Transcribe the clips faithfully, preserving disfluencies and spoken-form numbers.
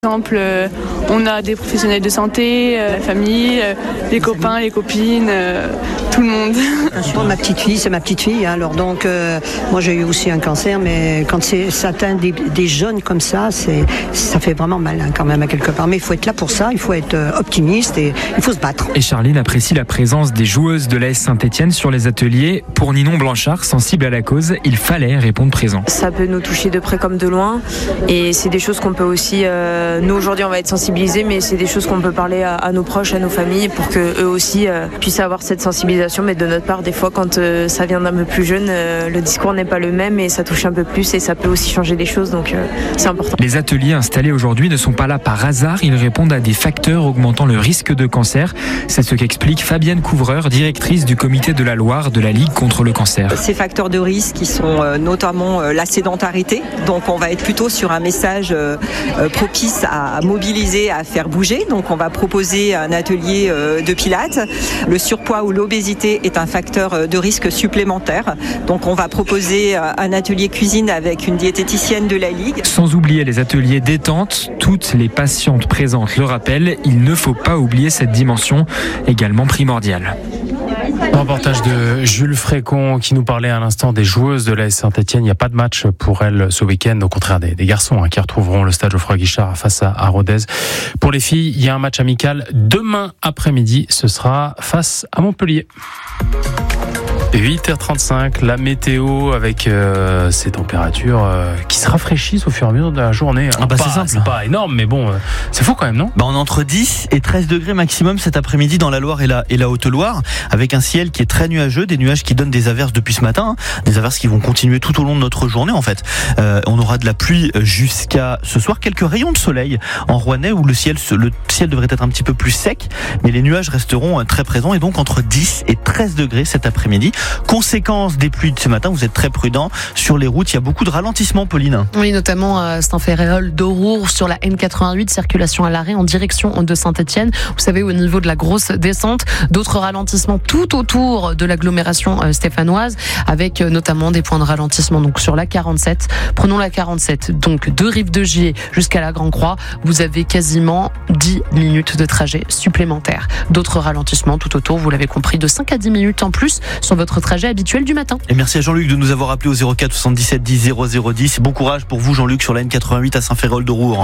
Par exemple, euh, on a des professionnels de santé, euh, la famille, euh, les copains, les copines, euh, tout le monde. Bon, ma petite fille, c'est ma petite fille. Hein, alors donc, euh, moi j'ai eu aussi un cancer, mais quand c'est, ça atteint des, des jeunes comme ça, c'est, ça fait vraiment mal hein, quand même à quelque part. Mais il faut être là pour ça, il faut être euh, optimiste et il faut se battre. Et Charline apprécie la présence des joueuses de l'A S Saint-Etienne sur les ateliers. Pour Ninon Blanchard, sensible à la cause, il fallait répondre présent. Ça peut nous toucher de près comme de loin, et c'est des choses qu'on peut aussi. Euh, Nous aujourd'hui on va être sensibilisés, mais c'est des choses qu'on peut parler à, à nos proches, à nos familles, pour que eux aussi euh, puissent avoir cette sensibilisation. Mais de notre part, des fois, quand euh, ça vient d'un peu plus jeune, euh, le discours n'est pas le même et ça touche un peu plus et ça peut aussi changer des choses. Donc euh, c'est important. Les ateliers installés aujourd'hui ne sont pas là par hasard. Ils répondent à des facteurs augmentant le risque de cancer. C'est ce qu'explique Fabienne Couvreur, directrice du comité de la Loire de la Ligue contre le cancer. Ces facteurs de risque qui sont euh, notamment euh, la sédentarité. Donc on va être plutôt sur un message euh, euh, propice à mobiliser, à faire bouger. Donc on va proposer un atelier de pilates. Le surpoids ou l'obésité est un facteur de risque supplémentaire. Donc on va proposer un atelier cuisine avec une diététicienne de la Ligue. Sans oublier les ateliers détente, toutes les patientes présentes le rappellent, il ne faut pas oublier cette dimension également primordiale. Un reportage de Jules Frécon qui nous parlait à l'instant des joueuses de l'A S Saint-Etienne. Il n'y a pas de match pour elles ce week-end, au contraire des, des garçons hein, qui retrouveront le stade Geoffroy-Guichard face à, à Rodez. Pour les filles, il y a un match amical demain après-midi. Ce sera face à Montpellier. huit heures trente-cinq, la météo avec euh, ces températures euh, qui se rafraîchissent au fur et à mesure de la journée. Ah bah pas, c'est simple. C'est pas énorme, mais bon, euh, c'est fou quand même, non ? Bah on est entre dix et treize degrés maximum cet après-midi dans la Loire et la, et la Haute-Loire, avec un ciel qui est très nuageux, des nuages qui donnent des averses depuis ce matin, hein, des averses qui vont continuer tout au long de notre journée en fait. Euh, on aura de la pluie jusqu'à ce soir, quelques rayons de soleil en Rouennais où le ciel, le ciel devrait être un petit peu plus sec, mais les nuages resteront très présents et donc entre dix et treize degrés cet après-midi. Conséquence des pluies de ce matin, vous êtes très prudents sur les routes, il y a beaucoup de ralentissements, Pauline. Oui, notamment à Saint-Féréol d'Aurour sur la N quatre-vingt-huit, circulation à l'arrêt en direction de Saint-Etienne. Vous savez, au niveau de la grosse descente, d'autres ralentissements tout autour de l'agglomération stéphanoise, avec notamment des points de ralentissement donc sur la quarante-sept. Prenons la quarante-sept, donc de Rive-de-Gier jusqu'à la Grand-Croix, vous avez quasiment dix minutes de trajet supplémentaires. D'autres ralentissements tout autour, vous l'avez compris, de cinq à dix minutes en plus sur votre trajet habituel du matin. Et merci à Jean-Luc de nous avoir appelé au zéro quatre soixante-dix-sept dix zéro zéro dix. Bon courage pour vous Jean-Luc sur la N quatre-vingt-huit à Saint-Féréol-d'Aurour.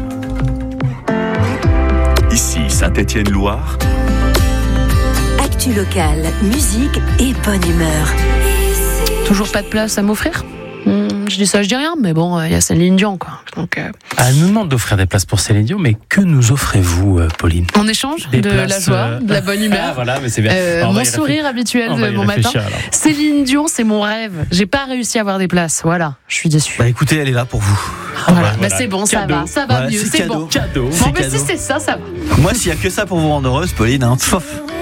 Ici Saint-Etienne-Loire. Actu locale, musique et bonne humeur. Toujours pas de place à m'offrir ? Mmh, je dis ça, je dis rien, mais bon, il y a Céline Dion, quoi. Donc, euh... ah, elle nous demande d'offrir des places pour Céline Dion, mais que nous offrez-vous, euh, Pauline ? En échange des de places, la joie, euh... de la bonne humeur. Ah, voilà, mais c'est bien. Euh, mon sourire habituel de mon matin. Alors. Céline Dion, c'est mon rêve. J'ai pas réussi à avoir des places. Voilà, je suis déçue. Bah écoutez, elle est là pour vous. Voilà, voilà. Bah, c'est bon, cadeau. ça va, ça va voilà, mieux, c'est, c'est cadeau. bon. Cadeau. Bon, mais si c'est ça, ça va. Moi, s'il y a que ça pour vous rendre heureuse, Pauline, hein, pff.